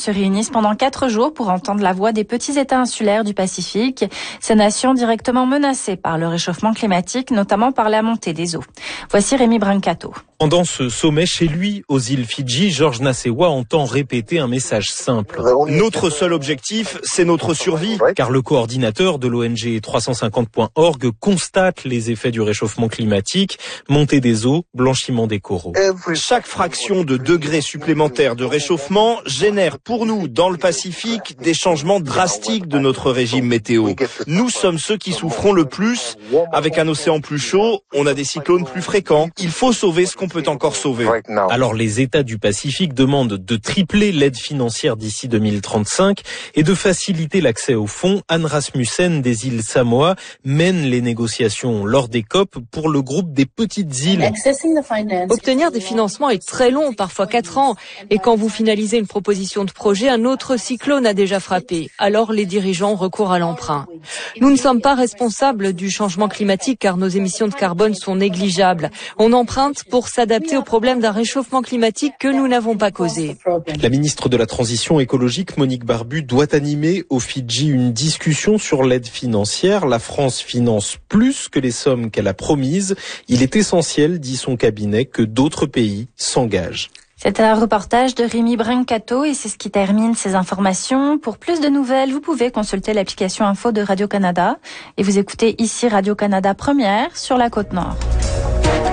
se réunissent pendant 4 jours pour entendre la voix des petits États insulaires du Pacifique, ces nations directement menacées par le réchauffement climatique, notamment par la montée des eaux. Voici Rémi Brancato. Pendant ce sommet chez lui, aux îles Fidji, Georges Nasewa entend répéter un message simple. Notre seul objectif, c'est notre survie. Car le coordinateur de l'ONG 350.org constate les effets du réchauffement climatique, montée des eaux, blanchiment des coraux. Chaque fraction de degré supplémentaire de réchauffement génère pour nous, dans le Pacifique, des changements drastiques de notre régime météo. Nous sommes ceux qui souffrons le plus. Avec un océan plus chaud, on a des cyclones plus fréquents. Il faut sauver ce qu'on peut encore sauver. Alors les États du Pacifique demandent de tripler l'aide financière d'ici 2035 et de faciliter l'accès aux fonds. Anne Rasmussen des îles Samoa mène les négociations lors des COP pour le groupe des petites îles. Obtenir des financements est très long, parfois 4 ans. Et quand vous finalisez une proposition de projet, un autre cyclone a déjà frappé. Alors les dirigeants recourent à l'emprunt. Nous ne sommes pas responsables du changement climatique car nos émissions de carbone sont négligeables. On emprunte pour s'adapter aux problèmes d'un réchauffement climatique que nous n'avons pas causé. La ministre de la Transition écologique, Monique Barbu, doit animer aux Fidji une discussion sur l'aide financière. La France finance plus que les sommes qu'elle a promises. Il est essentiel, dit son cabinet, que d'autres pays s'engagent. C'était un reportage de Rémi Brancato et c'est ce qui termine ces informations. Pour plus de nouvelles, vous pouvez consulter l'application Info de Radio-Canada et vous écoutez ici Radio-Canada Première sur la Côte-Nord.